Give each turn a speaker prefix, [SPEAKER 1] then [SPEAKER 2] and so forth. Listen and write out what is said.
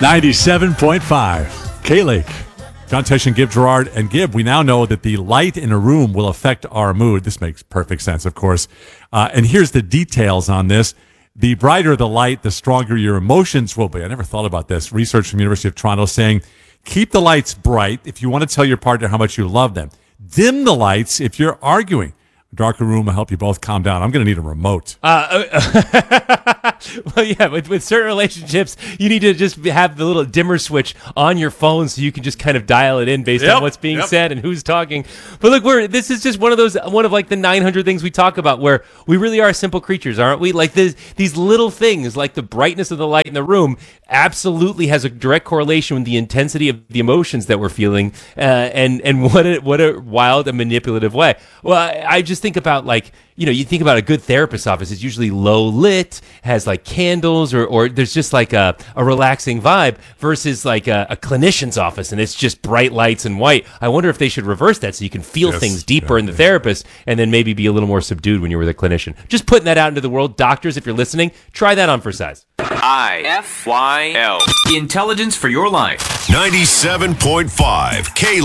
[SPEAKER 1] 97.5 K-Lake. John Tesh, Gib Gerard, and Gib, we now know that the light in a room will affect our mood. This makes perfect sense, of course. And here's the details on this. The brighter the light, the stronger your emotions will be. I never thought about this. Research from the University of Toronto saying, keep the lights bright if you want to tell your partner how much you love them. Dim the lights if you're arguing. A darker room will help you both calm down. I'm going to need a remote.
[SPEAKER 2] Well, yeah, with certain relationships, you need to just have the little dimmer switch on your phone so you can just kind of dial it in based on what's being said and who's talking. But look, this is just one of like the 900 things we talk about where we really are simple creatures, aren't we? Like these little things, like the brightness of the light in the room, absolutely has a direct correlation with the intensity of the emotions that we're feeling, and what a wild and manipulative way. Well, I just think about, like, you think about a good therapist's office. It's usually low lit, has like candles, or there's just like a relaxing vibe, versus like a clinician's office and it's just bright lights and white. I wonder if they should reverse that so you can feel things deeper in the therapist, and then maybe be a little more subdued when you're with a clinician. Just putting that out into the world. Doctors, if you're listening, try that on for size.
[SPEAKER 3] IFYL. Intelligence for your life.
[SPEAKER 4] 97.5 K